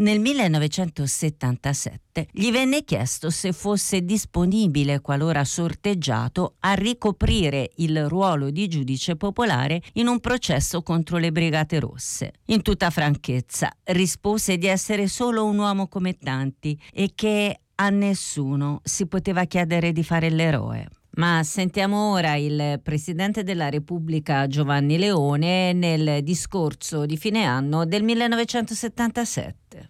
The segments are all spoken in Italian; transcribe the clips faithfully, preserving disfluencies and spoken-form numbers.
Nel millenovecentosettantasette gli venne chiesto se fosse disponibile, qualora sorteggiato, a ricoprire il ruolo di giudice popolare in un processo contro le Brigate Rosse. In tutta franchezza rispose di essere solo un uomo come tanti e che a nessuno si poteva chiedere di fare l'eroe. Ma sentiamo ora il Presidente della Repubblica Giovanni Leone nel discorso di fine anno del millenovecentosettantasette.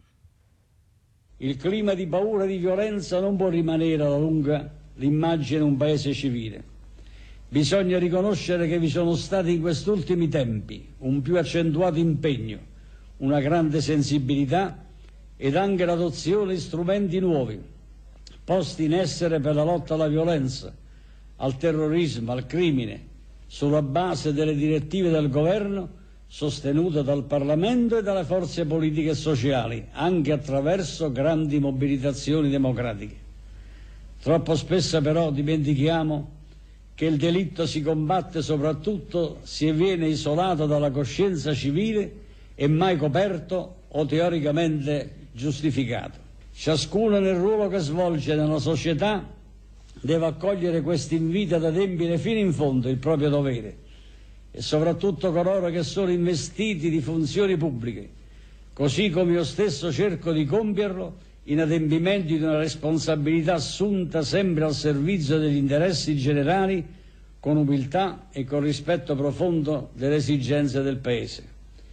Il clima di paura e di violenza non può rimanere alla lunga l'immagine di un paese civile. Bisogna riconoscere che vi sono stati in questi ultimi tempi un più accentuato impegno, una grande sensibilità ed anche l'adozione di strumenti nuovi posti in essere per la lotta alla violenza, al terrorismo, al crimine, sulla base delle direttive del governo sostenute dal Parlamento e dalle forze politiche e sociali, anche attraverso grandi mobilitazioni democratiche. Troppo spesso però dimentichiamo che il delitto si combatte soprattutto se viene isolato dalla coscienza civile e mai coperto o teoricamente giustificato. Ciascuno nel ruolo che svolge nella società deve accogliere questo invito ad adempiere fino in fondo il proprio dovere e soprattutto coloro che sono investiti di funzioni pubbliche, così come io stesso cerco di compierlo in adempimento di una responsabilità assunta sempre al servizio degli interessi generali, con umiltà e con rispetto profondo delle esigenze del Paese.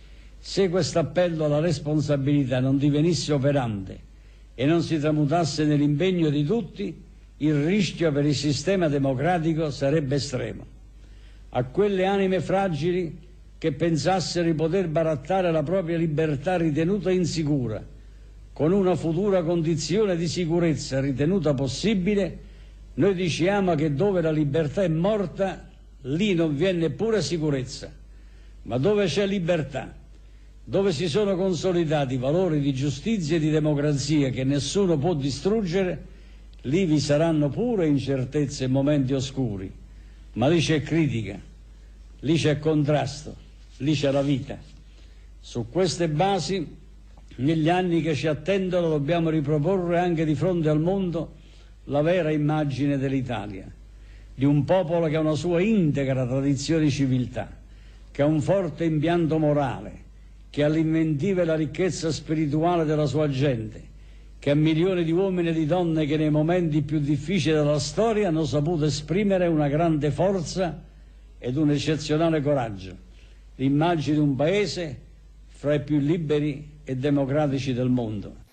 Se questo appello alla responsabilità non divenisse operante e non si tramutasse nell'impegno di tutti, il rischio per il sistema democratico sarebbe estremo. A quelle anime fragili che pensassero di poter barattare la propria libertà ritenuta insicura con una futura condizione di sicurezza ritenuta possibile, noi diciamo che dove la libertà è morta, lì non viene neppure sicurezza. Ma dove c'è libertà, dove si sono consolidati valori di giustizia e di democrazia che nessuno può distruggere, lì vi saranno pure incertezze e momenti oscuri, ma lì c'è critica, lì c'è contrasto, lì c'è la vita. Su queste basi, negli anni che ci attendono, dobbiamo riproporre anche di fronte al mondo la vera immagine dell'Italia, di un popolo che ha una sua integra tradizione di civiltà, che ha un forte impianto morale, che ha l'inventiva e la ricchezza spirituale della sua gente, che ha milioni di uomini e di donne che nei momenti più difficili della storia hanno saputo esprimere una grande forza ed un eccezionale coraggio, l'immagine di un paese fra i più liberi e democratici del mondo.